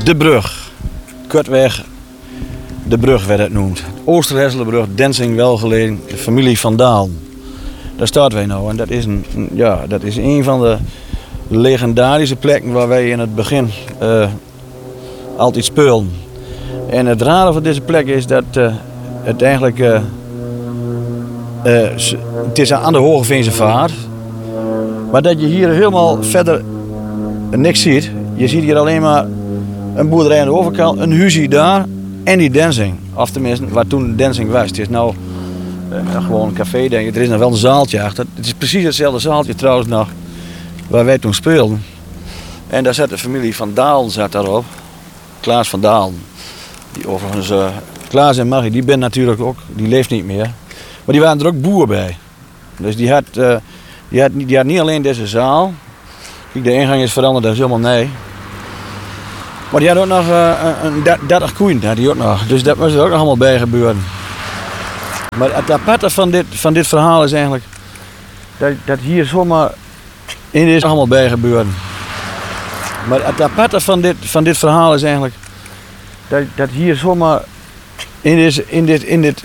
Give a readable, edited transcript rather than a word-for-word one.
De brug. Kortweg, de brug werd het noemd. Oosterhesselenbrug, Densing welgelegen, de familie Van Dalen. Daar staan wij nou en dat is een van de legendarische plekken waar wij in het begin altijd speelden. En het rare van deze plek is dat het eigenlijk... het is aan de Hogeveense Vaart. Maar dat je hier helemaal verder niks ziet. Je ziet hier alleen maar een boerderij aan de overkant, een huisje daar en die Densing. Of tenminste, waar toen Densing was. Het is nou gewoon een café, denk ik. Er is nog wel een zaaltje achter. Het is precies hetzelfde zaaltje trouwens nog waar wij toen speelden. En daar zat de familie Van Dalen zat daarop. Klaas van Dalen. Die overigens, Klaas en Marie, die ben natuurlijk ook, die leeft niet meer. Maar die waren er ook boer bij. Dus die had niet alleen deze zaal. Kijk, de ingang is veranderd, dat is helemaal nee. Maar die had ook nog een 30 koeien, had die ook nog. Dus dat was er ook nog allemaal bij gebeuren. Maar het aparte van dit verhaal is eigenlijk dat hier zomaar in is allemaal bij gebeuren. Maar het aparte van dit verhaal is eigenlijk dat hier zomaar in dit